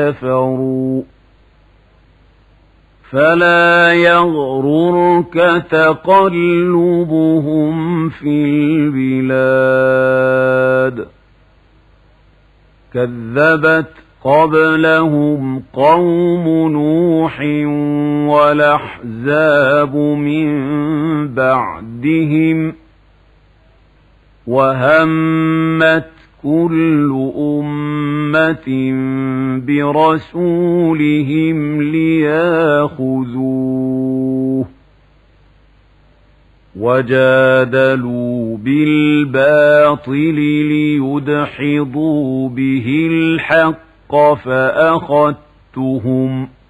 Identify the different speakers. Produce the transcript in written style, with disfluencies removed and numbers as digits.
Speaker 1: كفروا فلا يغررك تقلبهم في البلاد كذبت قبلهم قوم نوح والأحزاب من بعدهم وهمت كل أمة برسولهم ليأخذوه وجادلوا بالباطل ليدحضوا به الحق فأخذتهم